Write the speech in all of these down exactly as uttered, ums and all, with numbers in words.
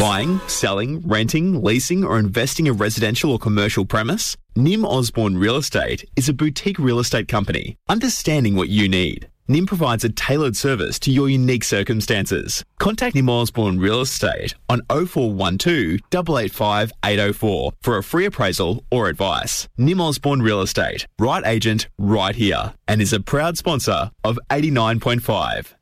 Buying, selling, renting, leasing or investing a residential or commercial premise? Nim Osborne Real Estate is a boutique real estate company understanding what you need. Nim provides a tailored service to your unique circumstances. Contact Nim Osborne Real Estate on oh four one two, eight eight five, eight oh four for a free appraisal or advice. Nim Osborne Real Estate, right agent, right here, and is a proud sponsor of eighty-nine point five.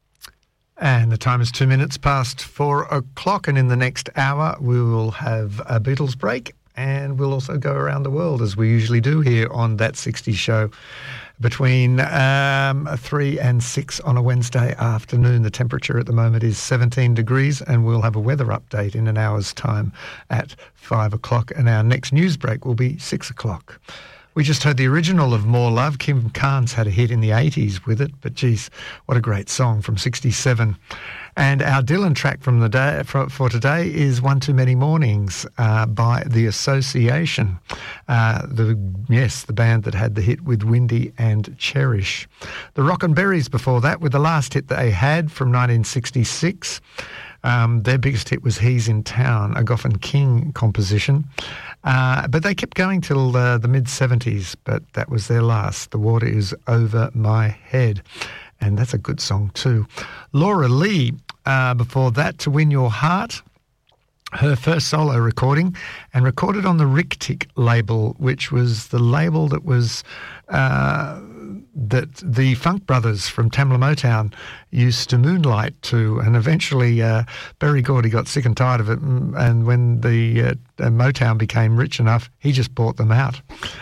And the time is two minutes past four o'clock, and in the next hour we will have a Beatles break, and we'll also go around the world as we usually do here on That sixties Show between um, three and six on a Wednesday afternoon. The temperature at the moment is seventeen degrees, and we'll have a weather update in an hour's time at five o'clock, and our next news break will be six o'clock. We just heard the original of More Love. Kim Carnes had a hit in the eighties with it, but geez, what a great song from sixty-seven. And our Dylan track from the day for, for today is One Too Many Mornings uh, by The Association. Uh, the yes, the band that had the hit with Windy and Cherish. The Rockin' Berries before that with the last hit that they had from nineteen sixty-six. Um, their biggest hit was He's in Town, a Goffin King composition. Uh, but they kept going till uh, the mid-seventies, but that was their last. The Water Is Over My Head. And that's a good song too. Laura Lee, uh, before that, To Win Your Heart, her first solo recording, and recorded on the Rick Tick label, which was the label that was uh, that the Funk Brothers from Tamla Motown used to moonlight to, and eventually uh, Berry Gordy got sick and tired of it, and when the uh, Motown became rich enough, he just bought them out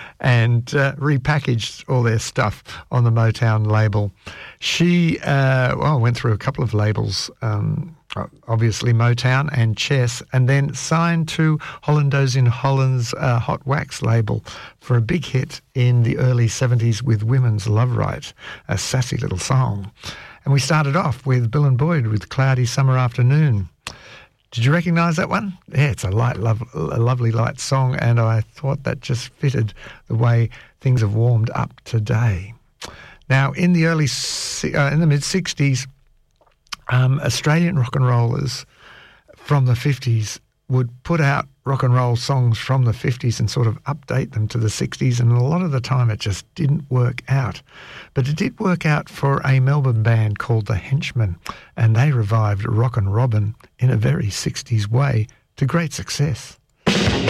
and uh, repackaged all their stuff on the Motown label. She uh, well went through a couple of labels, um, obviously Motown and Chess, and then signed to Hollandos in Holland's uh, Hot Wax label for a big hit in the early seventies with Women's Love Right, a sassy little song. And we started off with Bill and Boyd with Cloudy Summer Afternoon. Did you recognise that one? Yeah, it's a light, love, a lovely light song, and I thought that just fitted the way things have warmed up today. Now, in the early, uh, in the mid-sixties, um, Australian rock and rollers from the fifties would put out rock and roll songs from the fifties and sort of update them to the sixties, and a lot of the time it just didn't work out. But it did work out for a Melbourne band called The Henchmen, and they revived Rockin' Robin in a very sixties way to great success.